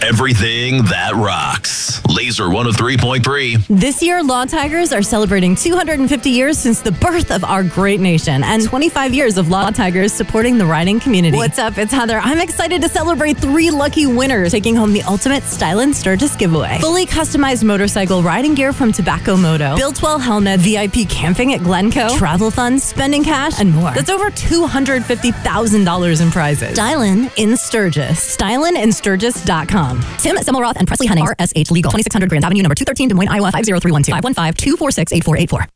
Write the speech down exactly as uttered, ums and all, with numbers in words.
everything that rocks. Laser one oh three point three. This year, Law Tigers are celebrating two hundred fifty years since the birth of our great nation and twenty-five years of Law Tigers supporting the riding community. What's up? It's Heather. I'm excited to celebrate three lucky winners taking home the ultimate Stylin Sturgis giveaway. Fully customized motorcycle riding gear from Tobacco Moto, Built-Well helmet, V I P camping at Glencoe, travel funds, spending cash, and more. That's over two hundred fifty thousand dollars in prizes. Stylin in Sturgis. Stylin in Sturgis dot com. Tim Semmelroth and Presley Henning, R S H Legal, twenty-six hundred Grand Avenue, number two thirteen, Des Moines, Iowa, five zero three one two, five one five, two four six, eight four eight four.